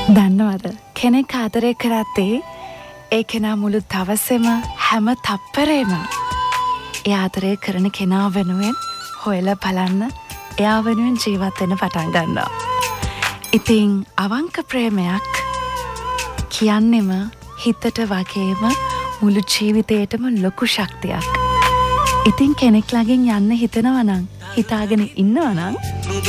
දන්නවද කෙනෙක් ආදරය කරද්දී ඒ කෙනා මුළු දවසෙම හැම තප්පරේම ඒ ආදරය කරන කෙනා වෙනුවෙන් හොයලා බලන්න එයා වෙනුවෙන් ජීවත් වෙන්න පටන් ගන්නවා. ඉතින් අවංක ප්‍රේමයක් කියන්නෙම හිතට වගේම මුළු ජීවිතේටම ලොකු ශක්තියක්. ඉතින් කෙනෙක් ළඟින් යන්න හිතනවා නම් හිතාගෙන ඉන්නවා නම්